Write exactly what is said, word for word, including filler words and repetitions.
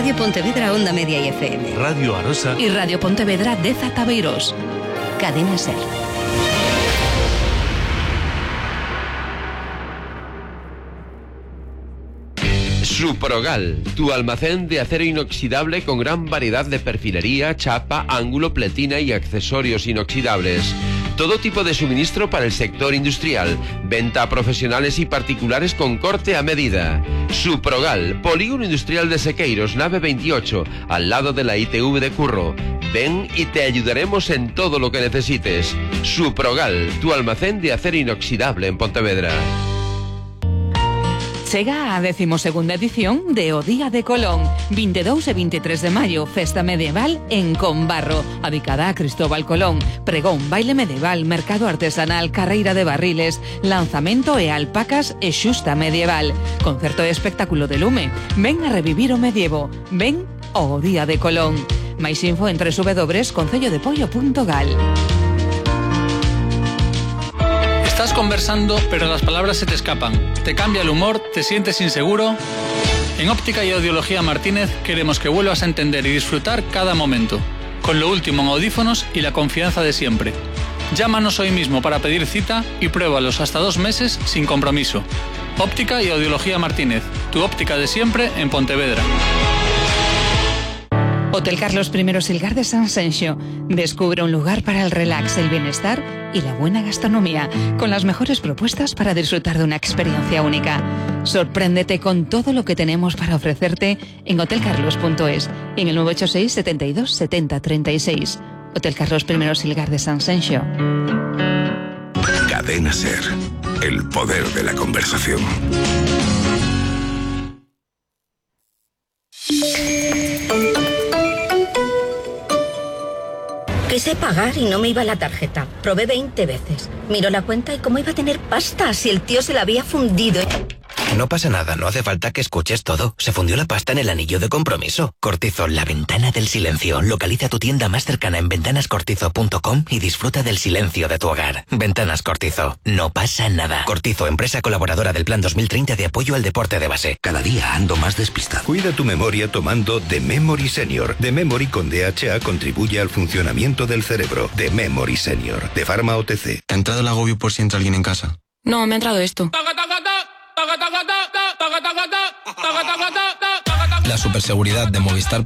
Radio Pontevedra Onda Media y F M. Radio Arosa y Radio Pontevedra Deza Tabeiros. Cadena Ser. Suprogal, tu almacén de acero inoxidable con gran variedad de perfilería, chapa, ángulo, pletina y accesorios inoxidables. Todo tipo de suministro para el sector industrial. Venta a profesionales y particulares con corte a medida. Suprogal, Polígono Industrial de Sequeiros, nave veintiocho, al lado de la I T V de Curro. Ven y te ayudaremos en todo lo que necesites. Suprogal, tu almacén de acero inoxidable en Pontevedra. Chega a decimosegunda edición de O Día de Colón, veintidós e veintitrés de maio, festa medieval en Combarro, adicada a Cristóbal Colón, pregón, baile medieval, mercado artesanal, carreira de barriles, lanzamento e alpacas e xusta medieval, concerto e espectáculo de lume. Ven a revivir o medievo, ven ao Día de Colón. Mais info en doble u doble u doble u punto concello de pollo punto gal. Estás conversando, pero las palabras se te escapan. Te cambia el humor, te sientes inseguro. En Óptica y Audiología Martínez queremos que vuelvas a entender y disfrutar cada momento, con lo último en audífonos y la confianza de siempre. Llámanos hoy mismo para pedir cita y pruébalos hasta dos meses sin compromiso. Óptica y Audiología Martínez, tu óptica de siempre en Pontevedra. Hotel Carlos primero Silgar de San Senxo. Descubre un lugar para el relax, el bienestar y la buena gastronomía, con las mejores propuestas para disfrutar de una experiencia única. Sorpréndete con todo lo que tenemos para ofrecerte en hotel carlos punto es y en el nueve ocho seis, setenta y dos, setenta, treinta y seis. Hotel Carlos primero Silgar de San Senxo. Cadena Ser, el poder de la conversación. Quise pagar y no me iba la tarjeta. Probé veinte veces. Miró la cuenta y cómo iba a tener pasta si el tío se la había fundido. No pasa nada, no hace falta que escuches todo. Se fundió la pasta en el anillo de compromiso. Cortizo, la ventana del silencio. Localiza tu tienda más cercana en ventanas cortizo punto com y disfruta del silencio de tu hogar. Ventanas Cortizo, no pasa nada. Cortizo, empresa colaboradora del Plan dos mil treinta de apoyo al deporte de base. Cada día ando más despistado. Cuida tu memoria tomando The Memory Senior. The Memory con D H A contribuye al funcionamiento del cerebro. The Memory Senior, de Pharma O T C. ¿Te ha entrado el agobio por si entra alguien en casa? No, me ha entrado esto. La superseguridad de Movistar